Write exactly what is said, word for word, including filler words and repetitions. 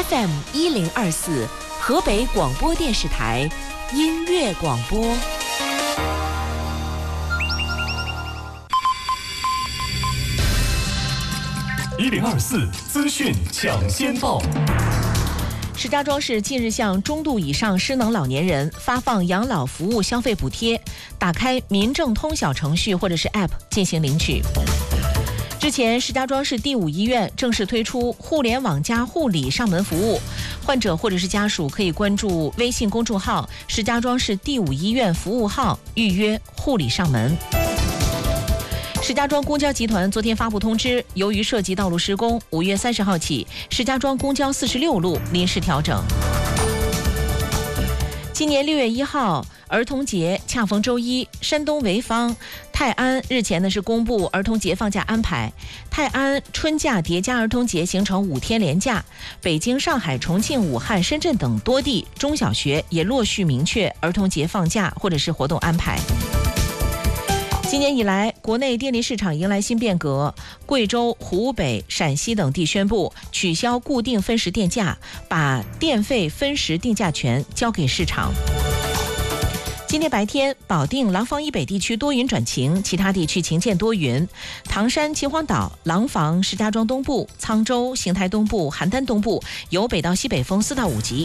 F M 一零二四，河北广播电视台音乐广播。 一零二四资讯抢先报。 石家庄市近日向中度以上失能老年人发放养老服务消费补贴，打开民政通小程序或者是 App 进行领取。之前，石家庄市第五医院正式推出互联网加护理上门服务，患者或者是家属可以关注微信公众号“石家庄市第五医院服务号”预约护理上门。石家庄公交集团昨天发布通知，由于涉及道路施工，五月三十号起，石家庄公交四十六路临时调整。今年六月一号，儿童节恰逢周一，山东潍坊、泰安日前呢是公布儿童节放假安排。泰安春假叠加儿童节形成五天连假，北京、上海、重庆、武汉、深圳等多地中小学也陆续明确儿童节放假或者是活动安排。今年以来，国内电力市场迎来新变革，贵州、湖北、陕西等地宣布取消固定分时电价，把电费分时定价权交给市场。今天白天，保定、廊坊以北地区多云转晴，其他地区晴间多云。唐山、秦皇岛、廊坊、石家庄东部、沧州、邢台东部、邯郸东部有北到西北风四到五级。